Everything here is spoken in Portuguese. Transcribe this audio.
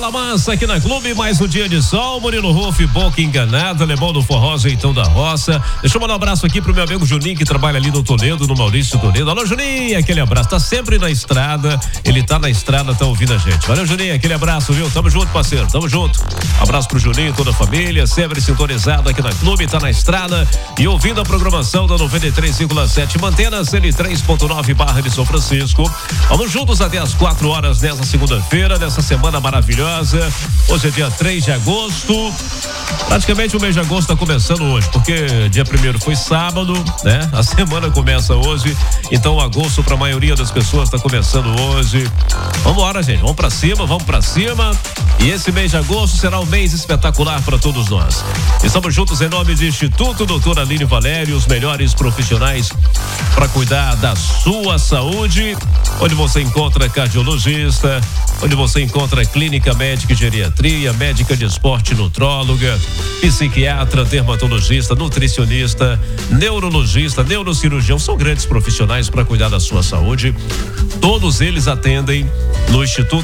Fala massa aqui na Clube, mais um dia de sol, Murilo Ruff, boca enganada, alemão do forró, então da roça. Deixa eu mandar um abraço aqui pro meu amigo Juninho, que trabalha ali no Toledo, no Maurício Toledo. Alô, Juninho, aquele abraço, tá sempre na estrada, ele tá na estrada, tá ouvindo a gente. Valeu, Juninho, aquele abraço, viu? Tamo junto, parceiro, tamo junto. Abraço pro Juninho, toda a família, sempre sintonizado aqui na Clube, tá na estrada e ouvindo a programação da 93,7. Mantenas L3.9 Barra de São Francisco. Vamos juntos até as 4 horas nessa segunda-feira, nessa semana maravilhosa. Hoje é dia 3 de agosto. Praticamente o mês de agosto está começando hoje, porque dia 1º foi sábado, né? A semana começa hoje, então agosto para a maioria das pessoas está começando hoje. Vamos embora, gente, vamos para cima. E esse mês de agosto será um mês espetacular para todos nós. Estamos juntos em nome de Instituto Doutora Aline Valério, os melhores profissionais para cuidar da sua saúde, onde você encontra cardiologista, onde você encontra clínica médica e geriatria, médica de esporte, nutróloga, psiquiatra, dermatologista, nutricionista, neurologista, neurocirurgião, são grandes profissionais para cuidar da sua saúde. Todos eles atendem no Instituto